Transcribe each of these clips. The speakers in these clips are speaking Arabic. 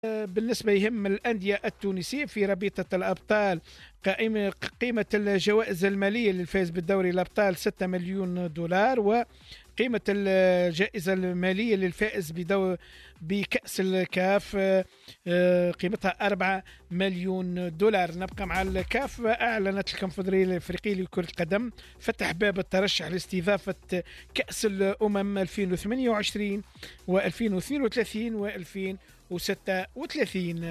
بالنسبة يهم الأندية التونسية في رابطة الأبطال، قيمة الجوائز المالية للفائز بالدوري الأبطال 6 مليون دولار، وقيمة الجائزة المالية للفائز بكأس الكاف قيمتها 4 مليون دولار. نبقى مع الكاف. أعلنت الكونفدرالية الأفريقية لكرة القدم فتح باب الترشح لاستضافة كأس الأمم 2028 و2032 و2036.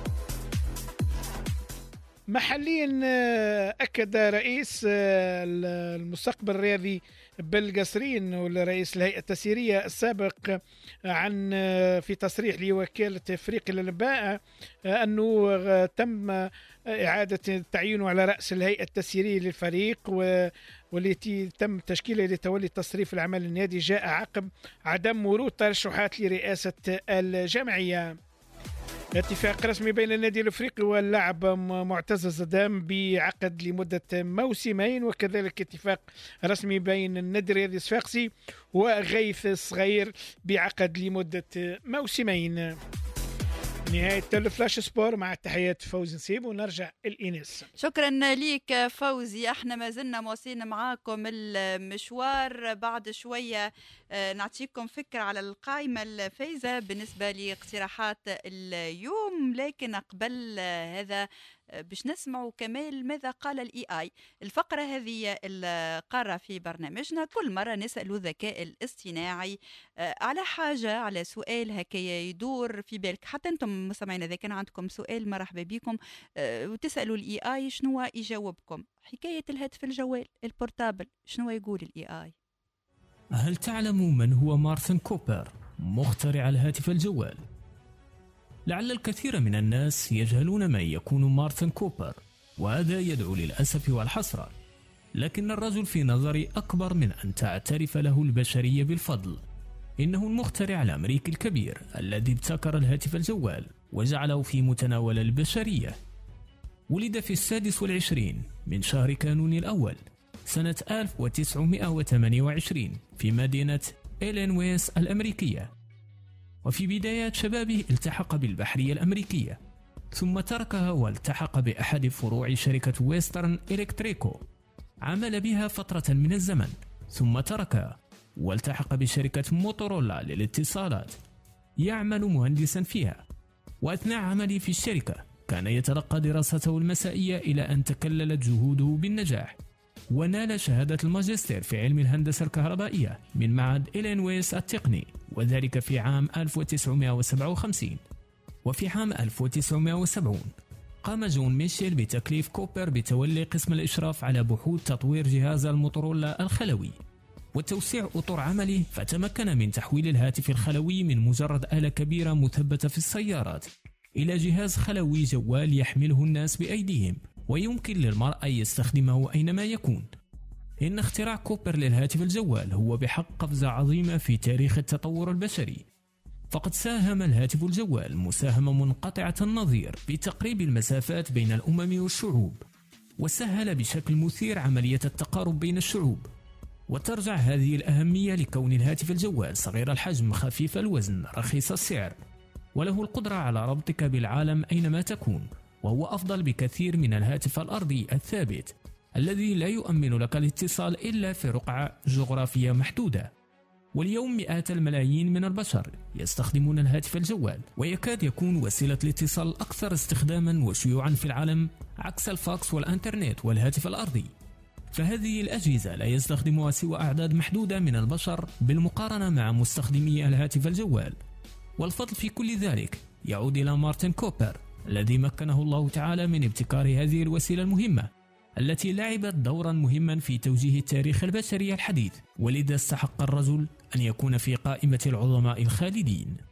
محليا، أكد رئيس المستقبل الرياضي بالقصرين والرئيس الهيئة التسييرية السابق عن في تصريح لوكالة افريقيا للانباء أنه تم إعادة تعيينه على رأس الهيئة التسييرية للفريق، والتي تم تشكيلها لتولي تصريف الأعمال النادي، جاء عقب عدم ورود ترشحات لرئاسة الجمعية. اتفاق رسمي بين النادي الافريقي واللاعب معتز الزدام بعقد لمده موسمين، وكذلك اتفاق رسمي بين النادي الرياضي الصفاقسي وغيث الصغير بعقد لمده موسمين. نهاية الفلاش سبور، مع تحيات فوزي نسيب، ونرجع الإناس. شكرا ليك فوزي. احنا ما زلنا مواصلين معاكم المشوار. بعد شوية نعطيكم فكرة على القائمة الفايزة بالنسبة لاقتراحات اليوم، لكن قبل هذا باش نسمعوا كمال ماذا قال الاي اي. الفقرة هذه القارة في برنامجنا، كل مرة نسأل الذكاء الاصطناعي على حاجة، على سؤال هكايا يدور في بالك. حتى انتم مستمعين اذا كان عندكم سؤال مرحبا بكم وتسألوا الاي اي شنو يجاوبكم. حكاية الهاتف الجوال البورتابل، شنو يقول الاي اي؟ هل تعلم من هو مارتن كوبر مخترع الهاتف الجوال؟ لعل الكثير من الناس يجهلون من يكون مارتن كوبر، وهذا يدعو للأسف والحسرة، لكن الرجل في نظري أكبر من أن تعترف له البشرية بالفضل. إنه المخترع الأمريكي الكبير الذي ابتكر الهاتف الجوال وجعله في متناول البشرية. ولد في 26 من شهر كانون الأول سنة 1928 في مدينة إلينويس الأمريكية، وفي بدايات شبابه التحق بالبحرية الأمريكية، ثم تركها والتحق بأحد فروع شركة ويسترن إلكتريكو، عمل بها فترة من الزمن، ثم تركها والتحق بشركة موتورولا للاتصالات يعمل مهندسا فيها. وأثناء عمله في الشركة كان يتلقى دراسته المسائية إلى أن تكللت جهوده بالنجاح، ونال شهادة الماجستير في علم الهندسة الكهربائية من معهد إلينويس التقني، وذلك في عام 1957. وفي عام 1970 قام جون ميشيل بتكليف كوبر بتولي قسم الإشراف على بحوث تطوير جهاز الموتورولا الخلوي وتوسيع أطر عمله، فتمكن من تحويل الهاتف الخلوي من مجرد آلة كبيرة مثبتة في السيارات إلى جهاز خلوي جوال يحمله الناس بأيديهم، ويمكن للمرء أن يستخدمه أينما يكون. إن اختراع كوبر للهاتف الجوال هو بحق قفزة عظيمة في تاريخ التطور البشري، فقد ساهم الهاتف الجوال مساهمة منقطعة النظير بتقريب المسافات بين الأمم والشعوب، وسهل بشكل مثير عملية التقارب بين الشعوب. وترجع هذه الأهمية لكون الهاتف الجوال صغير الحجم، خفيف الوزن، رخيص السعر، وله القدرة على ربطك بالعالم أينما تكون، وهو أفضل بكثير من الهاتف الأرضي الثابت الذي لا يؤمن لك الاتصال إلا في رقعة جغرافية محدودة. واليوم مئات الملايين من البشر يستخدمون الهاتف الجوال، ويكاد يكون وسيلة الاتصال الأكثر استخداما وشيوعا في العالم، عكس الفاكس والإنترنت والهاتف الأرضي. فهذه الأجهزة لا يستخدمها سوى أعداد محدودة من البشر بالمقارنة مع مستخدمي الهاتف الجوال. والفضل في كل ذلك يعود إلى مارتن كوبر الذي مكنه الله تعالى من ابتكار هذه الوسيلة المهمة التي لعبت دورا مهما في توجيه التاريخ البشري الحديث، ولذا استحق الرجل أن يكون في قائمة العظماء الخالدين.